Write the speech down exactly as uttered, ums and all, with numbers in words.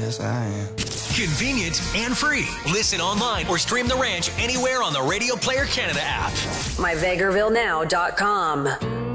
Yes, I am. Convenient and free. Listen online or stream The Ranch anywhere on the Radio Player Canada app. my vegreville now dot com.